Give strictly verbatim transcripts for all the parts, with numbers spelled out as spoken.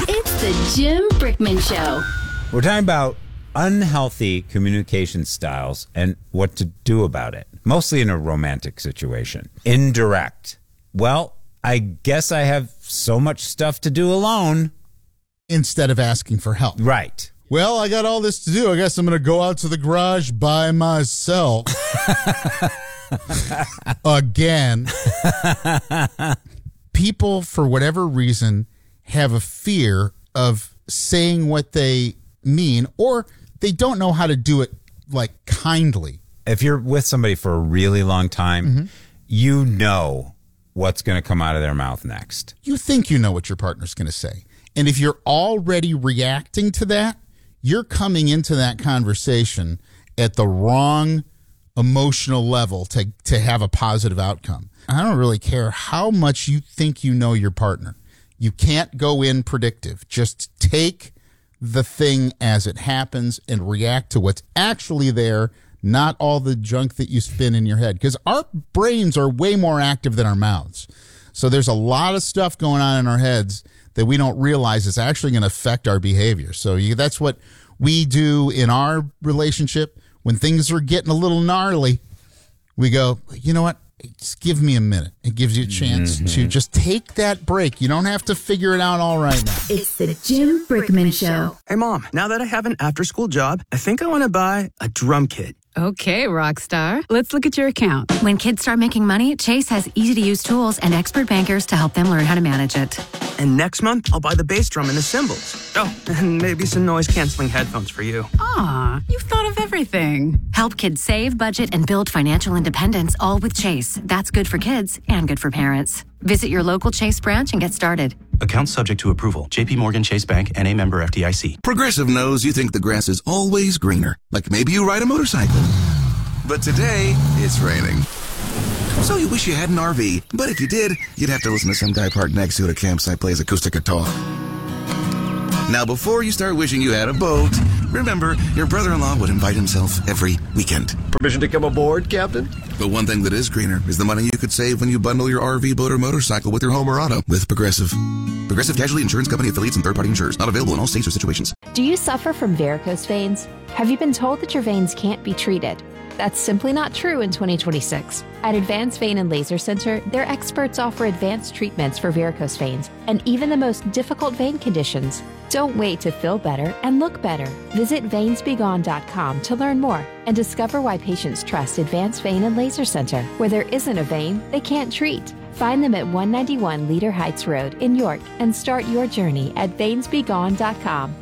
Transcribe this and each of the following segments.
It's the Jim Brickman Show. We're talking about unhealthy communication styles and what to do about it, mostly in a romantic situation. Indirect. Well, I guess I have so much stuff to do alone. Instead of asking for help. Right. Well, I got all this to do. I guess I'm going to go out to the garage by myself. Again. People, for whatever reason, have a fear of saying what they mean, or they don't know how to do it, like, kindly. If you're with somebody for a really long time, mm-hmm. you know what's going to come out of their mouth next. You think you know what your partner's going to say. And if you're already reacting to that, you're coming into that conversation at the wrong emotional level to, to have a positive outcome. I don't really care how much you think you know your partner. You can't go in predictive. Just take the thing as it happens and react to what's actually there, not all the junk that you spin in your head. Because our brains are way more active than our mouths. So there's a lot of stuff going on in our heads that we don't realize is actually going to affect our behavior. So you, that's what we do in our relationship. When things are getting a little gnarly, we go, you know what? Just give me a minute. It gives you a chance mm-hmm. to just take that break. You don't have to figure it out all right now. It's the Jim Brickman Show. Hey, Mom, now that I have an after-school job, I think I want to buy a drum kit. Okay, rock star. Let's look at your account. When kids start making money, Chase has easy-to-use tools and expert bankers to help them learn how to manage it. And next month, I'll buy the bass drum and the cymbals. Oh, and maybe some noise-canceling headphones for you. Aw, you've thought of everything. Help kids save, budget, and build financial independence, all with Chase. That's good for kids and good for parents. Visit your local Chase branch and get started. Account subject to approval. J P Morgan Chase Bank and a member F D I C. Progressive knows you think the grass is always greener. Like maybe you ride a motorcycle. But today, it's raining. So you wish you had an R V. But if you did, you'd have to listen to some guy parked next to you at a campsite plays acoustic guitar. Now, before you start wishing you had a boat, remember, your brother-in-law would invite himself every weekend. Permission to come aboard, Captain? But one thing that is greener is the money you could save when you bundle your R V, boat, or motorcycle with your home or auto with Progressive. Progressive Casualty Insurance Company affiliates and third-party insurers. Not available in all states or situations. Do you suffer from varicose veins? Have you been told that your veins can't be treated? That's simply not true in twenty twenty-six. At Advanced Vein and Laser Center, their experts offer advanced treatments for varicose veins and even the most difficult vein conditions. Don't wait to feel better and look better. Visit veins be gone dot com to learn more and discover why patients trust Advanced Vein and Laser Center. Where there isn't a vein, they can't treat. Find them at one ninety-one Leader Heights Road in York and start your journey at veins be gone dot com.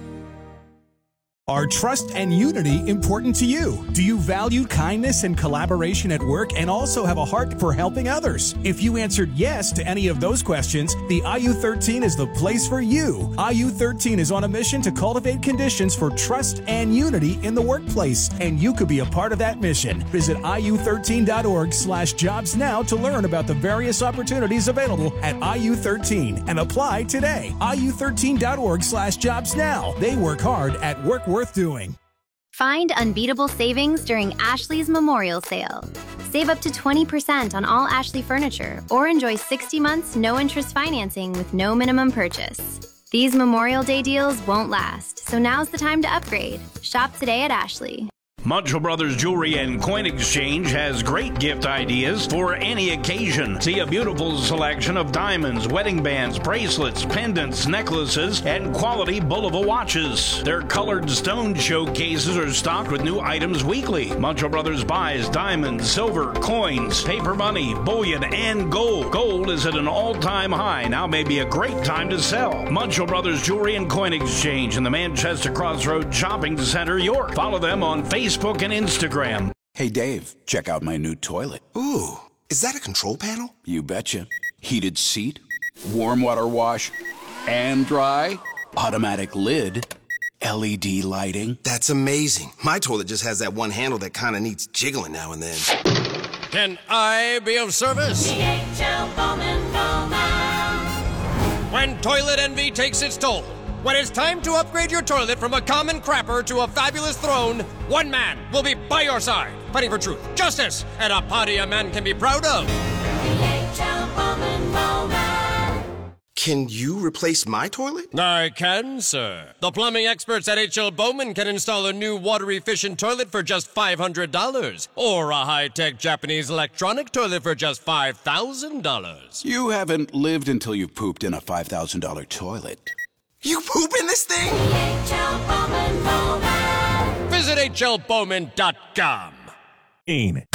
Are trust and unity important to you? Do you value kindness and collaboration at work and also have a heart for helping others? If you answered yes to any of those questions, the I U thirteen is the place for you. I U thirteen is on a mission to cultivate conditions for trust and unity in the workplace, and you could be a part of that mission. Visit I U thirteen dot org slash jobs now to learn about the various opportunities available at I U thirteen and apply today. I U thirteen dot org slash jobs now. They work hard at work worth doing. Find unbeatable savings during Ashley's Memorial Sale. Save up to twenty percent on all Ashley furniture or enjoy sixty months no-interest financing with no minimum purchase. These Memorial Day deals won't last, so now's the time to upgrade. Shop today at Ashley. Munchell Brothers Jewelry and Coin Exchange has great gift ideas for any occasion. See a beautiful selection of diamonds, wedding bands, bracelets, pendants, necklaces, and quality Bulova watches. Their colored stone showcases are stocked with new items weekly. Munchell Brothers buys diamonds, silver, coins, paper money, bullion, and gold. Gold is at an all-time high. Now may be a great time to sell. Munchell Brothers Jewelry and Coin Exchange in the Manchester Crossroads Shopping Center, York. Follow them on Facebook. Facebook and Instagram. Hey Dave, check out my new toilet. Ooh, is that a control panel? You betcha. Heated seat, warm water wash, and dry, automatic lid, L E D lighting. That's amazing. My toilet just has that one handle that kind of needs jiggling now and then. Can I be of service? D H L Bowman Bowman. When toilet envy takes its toll, when it's time to upgrade your toilet from a common crapper to a fabulous throne, one man will be by your side, fighting for truth, justice, and a party a man can be proud of. D H L Bowman Bowman. Can you replace my toilet? I can, sir. The plumbing experts at H L Bowman can install a new water-efficient toilet for just five hundred dollars, or a high-tech Japanese electronic toilet for just five thousand dollars. You haven't lived until you've pooped in a five thousand dollars toilet. You poop in this thing? H L Bowman Bowman. Visit H L Bowman dot com. Ain.